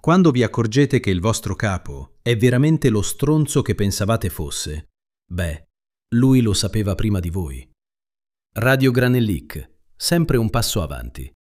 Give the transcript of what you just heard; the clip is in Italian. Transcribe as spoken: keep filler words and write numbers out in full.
Quando vi accorgete che il vostro capo è veramente lo stronzo che pensavate fosse, beh, lui lo sapeva prima di voi. Radio Granellic, sempre un passo avanti.